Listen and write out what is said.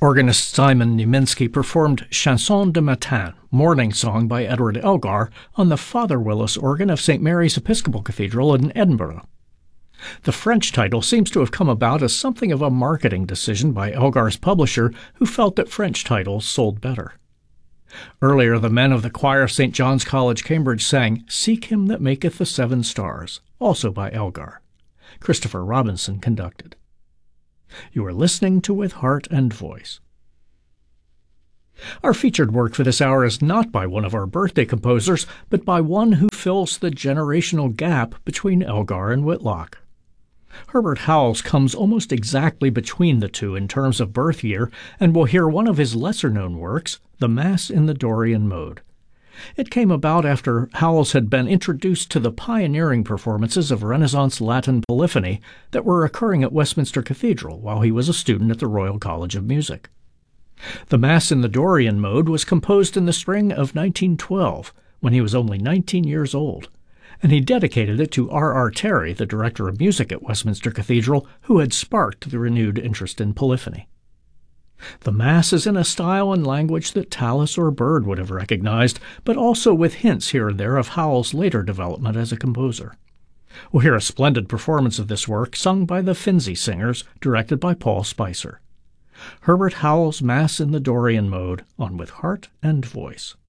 Organist Simon Niemiński performed Chanson de Matin, Morning Song by Edward Elgar, on the Father Willis organ of St. Mary's Episcopal Cathedral in Edinburgh. The French title seems to have come about as something of a marketing decision by Elgar's publisher, who felt that French titles sold better. Earlier, the men of the choir St. John's College, Cambridge sang Seek Him That Maketh the Seven Stars, also by Elgar. Christopher Robinson conducted. You are listening to With Heart and Voice. Our featured work for this hour is not by one of our birthday composers, but by one who fills the generational gap between Elgar and Whitlock. Herbert Howells comes almost exactly between the two in terms of birth year, and we'll hear one of his lesser-known works, The Mass in the Dorian Mode. It came about after Howells had been introduced to the pioneering performances of Renaissance Latin polyphony that were occurring at Westminster Cathedral while he was a student at the Royal College of Music. The Mass in the Dorian Mode was composed in the spring of 1912, when he was only 19 years old, and he dedicated it to R.R. Terry, the director of music at Westminster Cathedral, who had sparked the renewed interest in polyphony. The Mass is in a style and language that Tallis or Byrd would have recognized, but also with hints here and there of Howells' later development as a composer. We'll hear a splendid performance of this work sung by the Finzi Singers, directed by Paul Spicer. Herbert Howells' Mass in the Dorian Mode on With Heart and Voice.